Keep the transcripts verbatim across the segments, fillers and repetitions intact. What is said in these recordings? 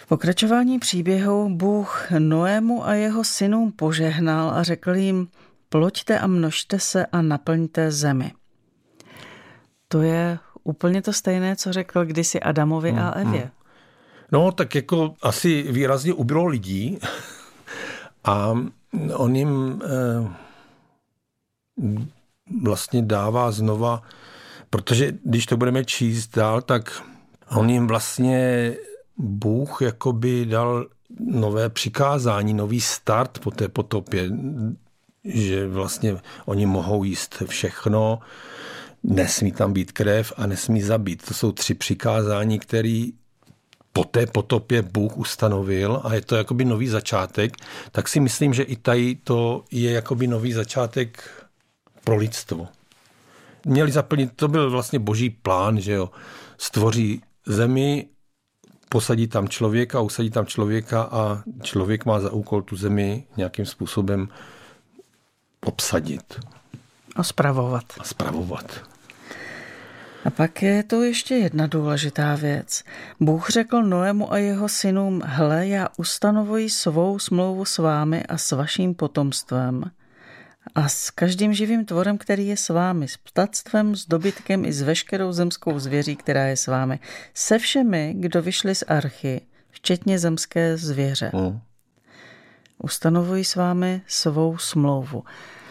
V pokračování příběhu Bůh Noému a jeho synům požehnal a řekl jim: ploďte a množte se a naplňte zemi. To je úplně to stejné, co řekl kdysi Adamovi hmm, a Evě. Hmm. No, tak jako asi výrazně ubylo lidí a on jim eh, vlastně dává znova, protože když to budeme číst dál, tak on jim vlastně Bůh jakoby dal nové přikázání, nový start po té potopě, že vlastně oni mohou jíst všechno, nesmí tam být krev a nesmí zabít. To jsou tři přikázání, které po té potopě Bůh ustanovil a je to jakoby nový začátek. Tak si myslím, že i tady to je jakoby nový začátek pro lidstvo. Měli zaplnit, to byl vlastně boží plán, že jo, stvoří zemi, posadí tam člověka, usadí tam člověka a člověk má za úkol tu zemi nějakým způsobem obsadit. A spravovat. A spravovat. A pak je to ještě jedna důležitá věc. Bůh řekl Noému a jeho synům: hle, já ustanovuji svou smlouvu s vámi a s vaším potomstvem a s každým živým tvorem, který je s vámi, s ptactvem, s dobytkem i s veškerou zemskou zvěří, která je s vámi, se všemi, kdo vyšli z archy, včetně zemské zvěře. Mm. Ustanovuji s vámi svou smlouvu.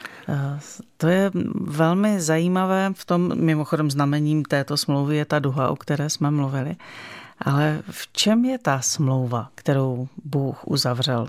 To je velmi zajímavé, v tom mimochodem znamením této smlouvy je ta duha, o které jsme mluvili. Ale v čem je ta smlouva, kterou Bůh uzavřel?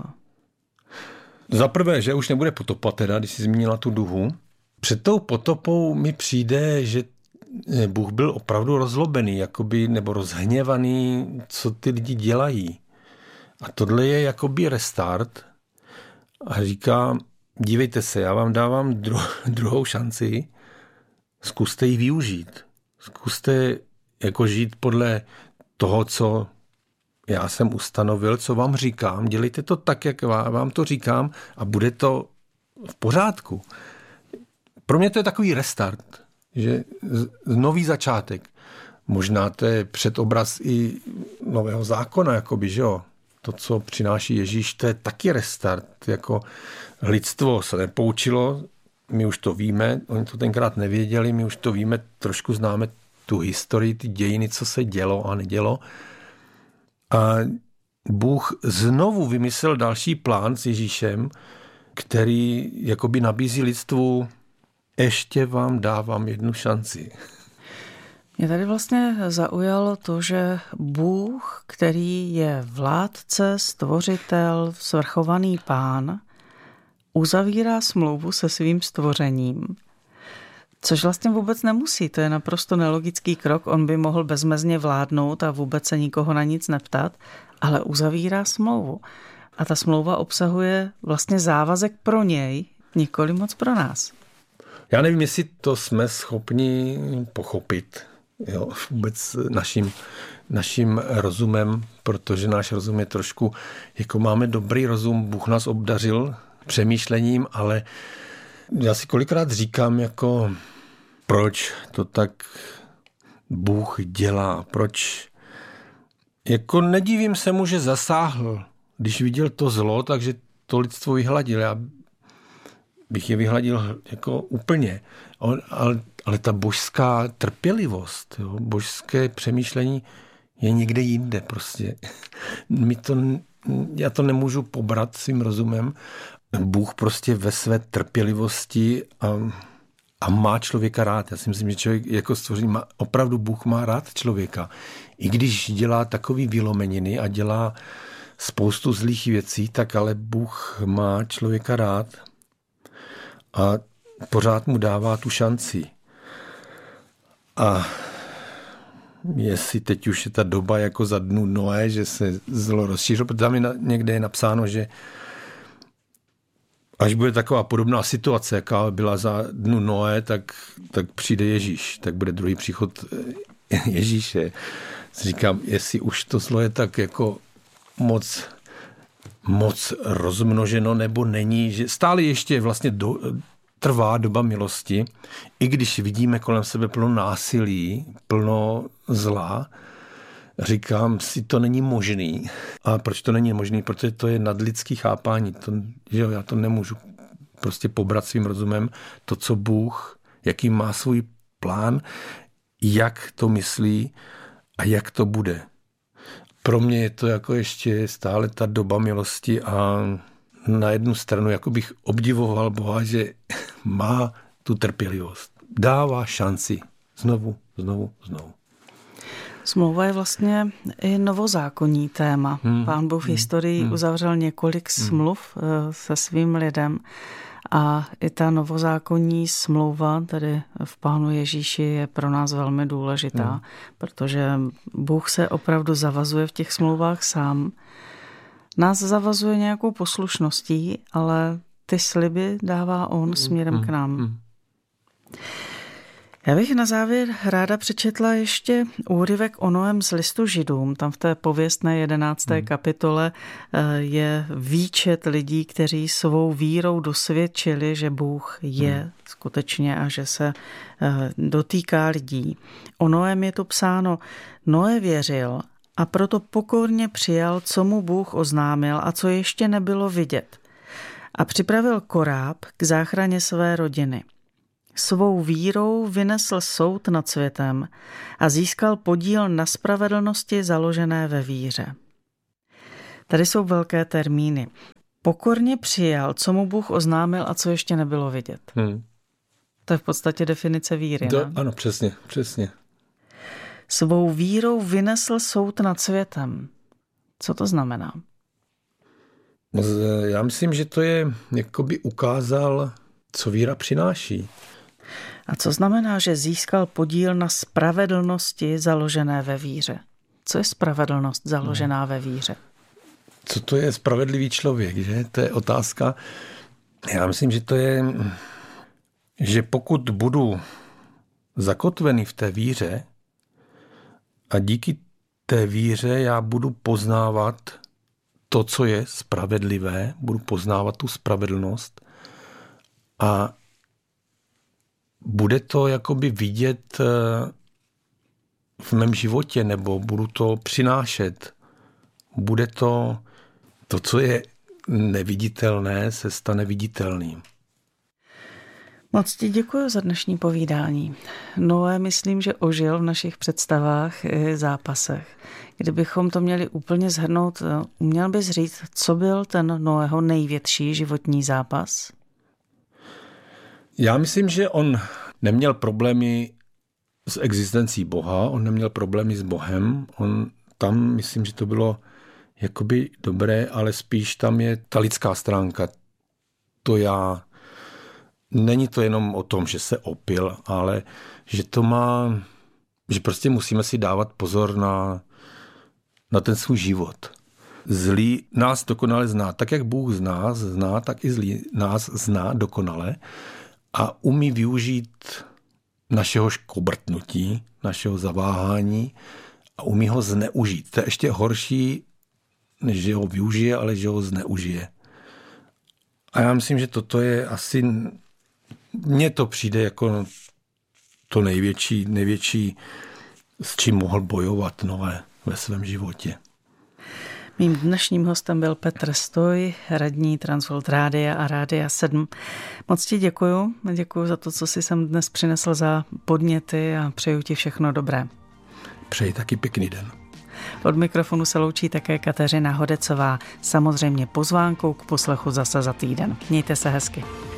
Za prvé, že už nebude potopa teda, když jsi zmínila tu duhu. Před tou potopou mi přijde, že Bůh byl opravdu rozlobený, jakoby, nebo rozhněvaný, co ty lidi dělají. A tohle je jakoby restart a říká: dívejte se, já vám dávám dru- druhou šanci, zkuste ji využít. Zkuste jako žít podle toho, co já jsem ustanovil, co vám říkám. Dělejte to tak, jak vám to říkám a bude to v pořádku. Pro mě to je takový restart, že nový začátek. Možná to je předobraz i nového zákona, jakoby, že jo. To, co přináší Ježíš, to je taky restart. Jako lidstvo se nepoučilo, my už to víme, oni to tenkrát nevěděli, my už to víme, trošku známe tu historii, ty dějiny, co se dělo a nedělo. A Bůh znovu vymyslel další plán s Ježíšem, který jakoby nabízí lidstvu: ještě vám dávám jednu šanci. Mě tady vlastně zaujalo to, že Bůh, který je vládce, stvořitel, svrchovaný pán, uzavírá smlouvu se svým stvořením. Což vlastně vůbec nemusí, to je naprosto nelogický krok, on by mohl bezmezně vládnout a vůbec se nikoho na nic neptat, ale uzavírá smlouvu. A ta smlouva obsahuje vlastně závazek pro něj, nikoli moc pro nás. Já nevím, jestli to jsme schopni pochopit, jo, vůbec naším, naším rozumem, protože náš rozum je trošku, jako máme dobrý rozum, Bůh nás obdařil přemýšlením, ale já si kolikrát říkám, jako proč to tak Bůh dělá, proč, jako nedivím se mu, že zasáhl, když viděl to zlo, takže to lidstvo vyhladil. Já bych je vyhladil jako úplně, ale, ale ta božská trpělivost, jo, božské přemýšlení je někde jinde prostě. My to, já to nemůžu pobrat svým rozumem. Bůh prostě ve své trpělivosti a, a má člověka rád. Já si myslím, že člověk jako stvoření má, opravdu Bůh má rád člověka. I když dělá takový vylomeniny a dělá spoustu zlých věcí, tak ale Bůh má člověka rád a pořád mu dává tu šanci. A jestli teď už je ta doba jako za dnu Noé, že se zlo rozšířilo, protože tam je na, někde je napsáno, že až bude taková podobná situace, jaká byla za dnu Noé, tak, tak přijde Ježíš, tak bude druhý příchod Ježíše. Říkám, jestli už to zlo je tak jako moc, moc rozmnoženo, nebo není, že stále ještě vlastně do, trvá doba milosti, i když vidíme kolem sebe plno násilí, plno zla, říkám si, to není možný. A proč to není možný? Protože to je nadlidský chápání. To, že jo, já to nemůžu prostě pobrat svým rozumem. To, co Bůh, jaký má svůj plán, jak to myslí a jak to bude. Pro mě je to jako ještě stále ta doba milosti a na jednu stranu jako bych obdivoval Boha, že má tu trpělivost. Dává šanci. Znovu, znovu, znovu. Smlouva je vlastně i novozákonní téma. Hmm. Pán Bůh v historii hmm. uzavřel několik smluv hmm. se svým lidem a i ta novozákonní smlouva, tedy v Pánu Ježíši, je pro nás velmi důležitá, hmm. protože Bůh se opravdu zavazuje v těch smlouvách sám. Nás zavazuje nějakou poslušností, ale ty sliby dává on směrem hmm. k nám. Hmm. Já bych na závěr ráda přečetla ještě úryvek o Noém z listu Židům. Tam v té pověstné jedenácté Hmm. kapitole je výčet lidí, kteří svou vírou dosvědčili, že Bůh je hmm. skutečně a že se dotýká lidí. O Noém je to psáno: Noé věřil a proto pokorně přijal, co mu Bůh oznámil a co ještě nebylo vidět. A připravil koráb k záchraně své rodiny. Svou vírou vynesl soud nad světem a získal podíl na spravedlnosti založené ve víře. Tady jsou velké termíny. Pokorně přijal, co mu Bůh oznámil a co ještě nebylo vidět. Hmm. To je v podstatě definice víry. To, ano, přesně, přesně. Svou vírou vynesl soud nad světem. Co to znamená? Já myslím, že to je, jakoby ukázal, co víra přináší. A co znamená, že získal podíl na spravedlnosti založené ve víře? Co je spravedlnost založená no. ve víře? Co to je spravedlivý člověk, že? To je otázka. Já myslím, že to je, že pokud budu zakotvený v té víře a díky té víře já budu poznávat to, co je spravedlivé, budu poznávat tu spravedlnost a bude to jakoby vidět v mém životě, nebo budu to přinášet. Bude to, to, co je neviditelné, se stane viditelným. Moc ti děkuji za dnešní povídání. Noé, myslím, že ožil v našich představách i zápasech. Kdybychom to měli úplně shrnout, uměl bys říct, co byl ten Noého největší životní zápas? Já myslím, že on neměl problémy s existencí Boha, on neměl problémy s Bohem, on tam, myslím, že to bylo jakoby dobré, ale spíš tam je ta lidská stránka. To já, není to jenom o tom, že se opil, ale že to má, že prostě musíme si dávat pozor na, na ten svůj život. Zlý nás dokonale zná, tak jak Bůh z nás zná, tak i zlý nás zná dokonale a umí využít našeho škobrtnutí, našeho zaváhání a umí ho zneužít. To je ještě horší, než že ho využije, ale že ho zneužije. A já myslím, že toto je asi, mně to přijde jako to největší, největší, s čím mohl bojovat Noé ve svém životě. Mým dnešním hostem byl Petr Stoj, radní Transworld Rádia a Rádia sedm. Moc ti děkuju. Děkuju za to, co jsi sem dnes přinesl za podněty a přeju ti všechno dobré. Přeji taky pěkný den. Od mikrofonu se loučí také Kateřina Hodecová. Samozřejmě pozvánkou k poslechu zase za týden. Mějte se hezky.